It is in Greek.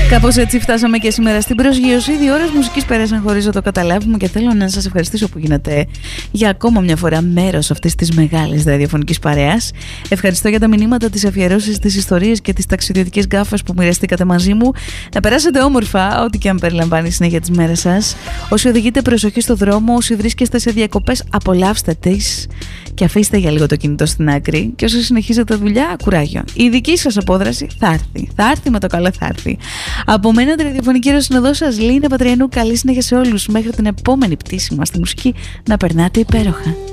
Κάπως έτσι φτάσαμε και σήμερα στην προσγείωση. 2 ώρες μουσικής πέρασαν χωρίς να το καταλάβουμε και θέλω να σας ευχαριστήσω που γίνατε για ακόμα μια φορά μέρος αυτής της μεγάλης ραδιοφωνικής παρέας. Ευχαριστώ για τα μηνύματα, τις αφιερώσεις, τις ιστορίες και τις ταξιδιωτικές γκάφες που μοιραστήκατε μαζί μου. Να περάσετε όμορφα, ό,τι και αν περιλαμβάνει η συνέχεια της μέρας σας. Όσοι οδηγείτε, προσοχή στο δρόμο. Όσοι βρίσκεστε σε διακοπές, απολαύστε τις και αφήστε για λίγο το κινητό στην άκρη. Και όσοι συνεχίζετε δουλειά, κουράγιο. Η δική σας απόδραση θα έρθει. Θα έρθει με το καλό, θα έρθει. Από μένα τη ραδιοφωνική ρωσυνοδό σας, Λίνα Πατριανού. Καλή συνέχεια σε όλους. Μέχρι την επόμενη πτήση μας στη μουσική, να περνάτε υπέροχα.